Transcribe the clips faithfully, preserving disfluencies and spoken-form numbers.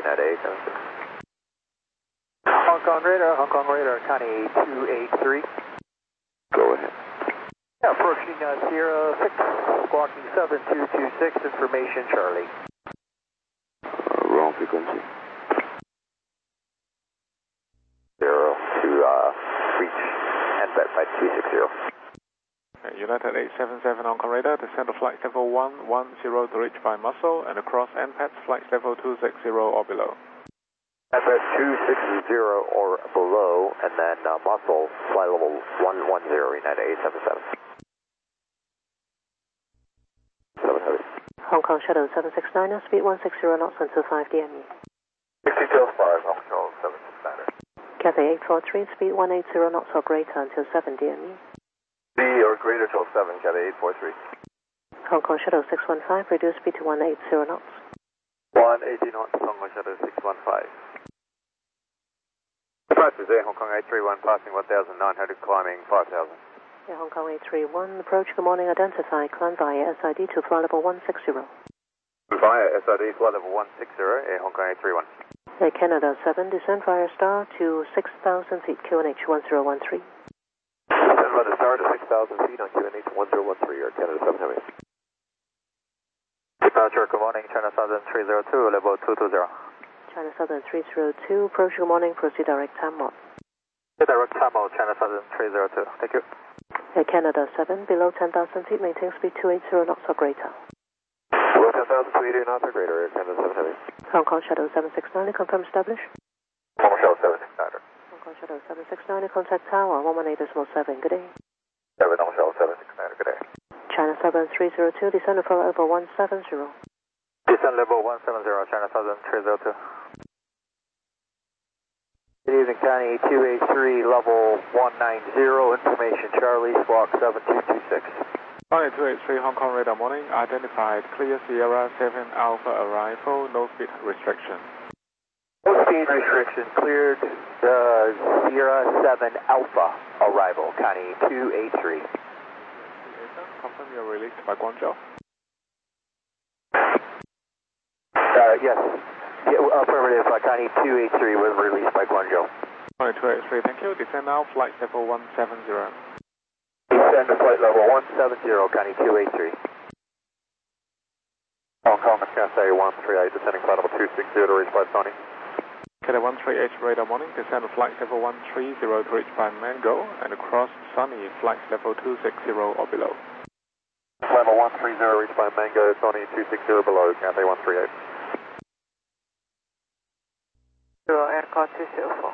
United eight seven six. Hong Kong radar, Hong Kong radar, Connie two eight three. Go ahead. Yeah, approaching uh, Sierra six, squawking seven two two six, information Charlie. Uh, wrong frequency. Zero to uh, reach and bet by two six zero. United eight seven seven Hong Kong radar, descend to flight level one one zero to reach by muscle and across N P A T flight level two six zero or below. N P A T two six zero or below, and then uh, muscle flight level one one zero United eight seven seven. seven heavy. Hong Kong Shadow seven six nine, speed one six zero knots until five D M E. sixty till five, Hong Kong seven six nine. Cathay eight four three, speed one eight zero knots or greater until seven D M E. B or greater till seven, Cathay eight four three. Hong Kong Shadow six one five, reduce speed to one eight zero knots. one eighty knots, Hong Kong Shadow six one five. Departure Jose, Hong Kong eight three one, passing one thousand nine hundred, climbing five thousand. Yeah, Hong Kong eight three one, approach good morning, identify, climb via S I D to flight level one six zero. Via S I D, flight level one six zero, Air Hong Kong eight three one. Air Canada seven, descend via star to six thousand feet, Q N H one zero one three. Descend by the star to six thousand feet on Q N H one zero one three, Air Canada seven heavy. Departure, good morning, China Southern three zero two, level two two zero. China Southern three zero two, approach good morning, proceed direct time mode. Direct time mode, China Southern three zero two, thank you. Air Canada seven, below ten thousand feet, maintain speed two eighty knots or greater. Below ten thousand feet, knots or greater, Air Canada seven heavy. Hong Kong Shadow seven six nine, confirm establish. Hong Kong Shadow seven six nine. Hong Kong Shadow seven six nine, contact tower one one eight point seven, good day. seven Hong Kong Shadow seven six nine, good day. China Southern three zero two, descend to flight level one seven zero. Descend level one seven zero, China Southern three zero two. Good evening, Connie two eight three, level one nine zero, information Charlie, squawk seven two two six. Connie two eight three Hong Kong radar morning, identified, clear Sierra seven Alpha arrival, no speed restriction. No speed restriction, cleared uh, Sierra seven Alpha arrival, Connie two eight three. Confirm you're released by Guangzhou. Uh, yes. Yeah, affirmative, uh, Connie two eight three was released by Guangzhou. Connie two eight three, thank you. Descend now, flight level one seven zero. Descend to flight level one seven zero, Connie two eight three. Hong Kong, Cathay one three eight, descending flight level two six zero to reach by Sony. Cathay one three eight radar morning, descend to flight level one three zero to reach by Mango and across Sunny, flight level two six zero or below. Level one three zero, reach by Mango, Sony two six zero below, Cathay one three eight. Zero, aircraft two zero four.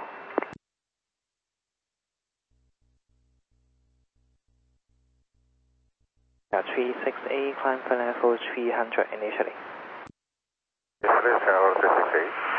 three six eight, climb for level three hundred initially. This is Channel three six eight.